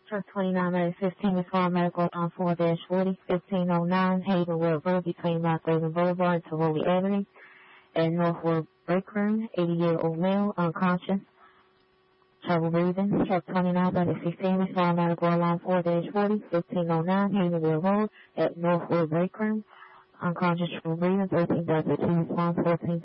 Truck 29-15 is for medical on 4-40, 1509 Hazelwood Road between Mount Raven Boulevard and Tivoli Avenue. At Northwood Break Room, 80-year-old male, unconscious, trouble breathing. Truck 29-16 is for medical on 4-40, 1509 Hazelwood Road at Northwood Break Room, unconscious, trouble breathing, 13 2 14